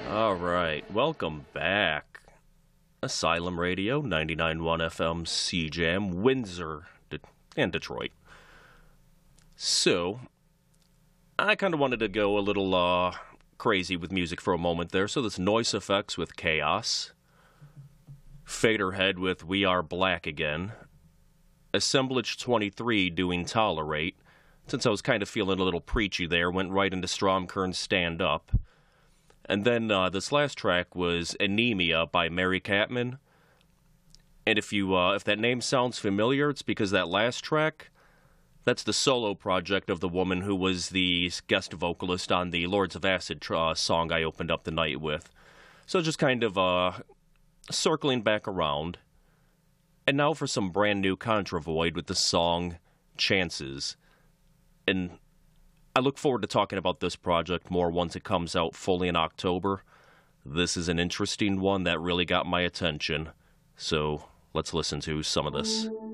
All right, welcome back. Asylum Radio, 99.1 FM CJAM, Windsor, and Detroit. So, I kind of wanted to go a little crazy with music for a moment there. So, this Noise Effects with Chaos, Faderhead with We Are Black Again, Assemblage 23 doing Tolerate. Since I was kind of feeling a little preachy there, went right into Stromkern's Stand Up. And then this last track was Anemia by Mary Catman. And if that name sounds familiar, it's because that last track, that's the solo project of the woman who was the guest vocalist on the Lords of Acid song I opened up the night with. So just kind of circling back around. And now for some brand new Contra Void with the song Chances. And I look forward to talking about this project more once it comes out fully in October. This is an interesting one that really got my attention. So let's listen to some of this.